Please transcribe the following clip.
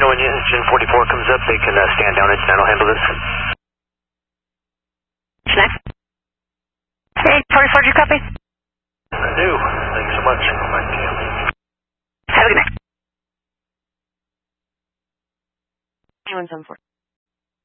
know when engine 44 comes up, they can stand down and I'll handle this. Next. Hey, 44, do you copy? I do. Thanks so much. Have a good night. 2174.